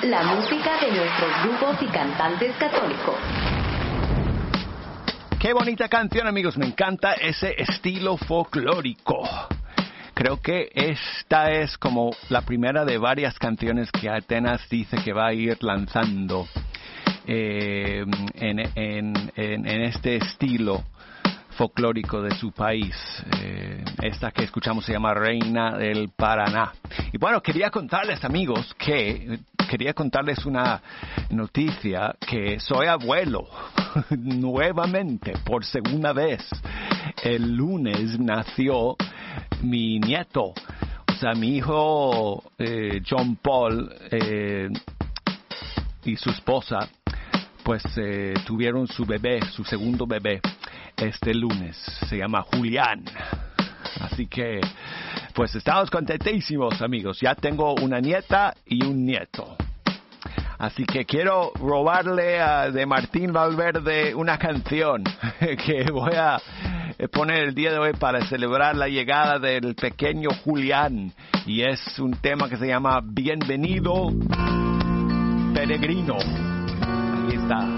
la música de nuestros grupos y cantantes católicos. Qué bonita canción, amigos. Me encanta ese estilo folclórico. Creo que esta es como la primera de varias canciones que Atenas dice que va a ir lanzando en este estilo folclórico de su país. Esta que escuchamos se llama Reina del Paraná. Y bueno, quería contarles, amigos, una noticia, que soy abuelo nuevamente, por segunda vez. El lunes nació mi nieto, o sea, mi hijo John Paul y su esposa, pues tuvieron su bebé, su segundo bebé, este lunes. Se llama Julián. Así que, pues estamos contentísimos, amigos. Ya tengo una nieta y un nieto. Así que quiero robarle de Martín Valverde una canción que voy a poner el día de hoy para celebrar la llegada del pequeño Julián. Y es un tema que se llama Bienvenido Peregrino. Aquí está.